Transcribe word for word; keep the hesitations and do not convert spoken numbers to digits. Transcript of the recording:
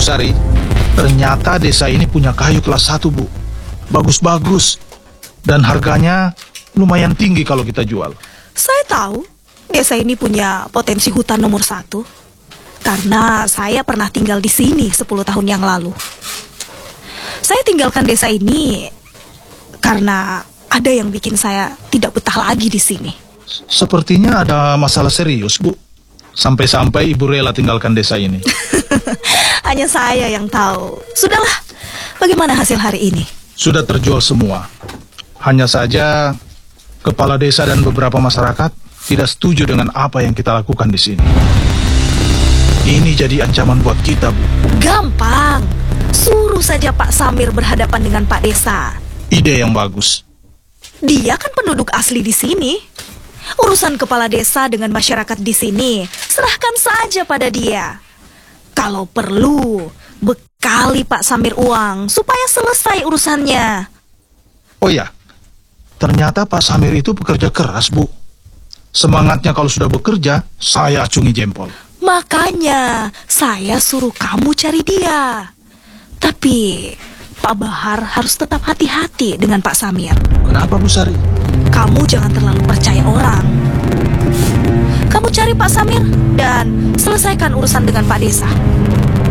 Sari, ternyata desa ini punya kayu kelas satu, Bu. Bagus-bagus. Dan harganya lumayan tinggi kalau kita jual. Saya tahu desa ini punya potensi hutan nomor satu. Karena saya pernah tinggal di sini sepuluh tahun yang lalu. Saya tinggalkan desa ini karena ada yang bikin saya tidak betah lagi di sini. Sepertinya ada masalah serius, Bu. Sampai-sampai Ibu rela tinggalkan desa ini. Hanya saya yang tahu. Sudahlah, bagaimana hasil hari ini? Sudah terjual semua. Hanya saja kepala desa dan beberapa masyarakat tidak setuju dengan apa yang kita lakukan di sini. Ini jadi ancaman buat kita, Bu. Gampang. Suruh saja Pak Samir berhadapan dengan Pak Desa. Ide yang bagus. Dia kan penduduk asli di sini. Urusan kepala desa dengan masyarakat di sini serahkan saja pada dia. Kalau perlu, bekali Pak Samir uang supaya selesai urusannya. Oh ya, ternyata Pak Samir itu pekerja keras, Bu. Semangatnya kalau sudah bekerja, saya acungi jempol. Makanya saya suruh kamu cari dia. Tapi Pak Bahar harus tetap hati-hati dengan Pak Samir. Kenapa, Bu Sari? Kamu jangan terlalu percaya orang. Kamu cari Pak Samir dan selesaikan urusan dengan Pak Desa.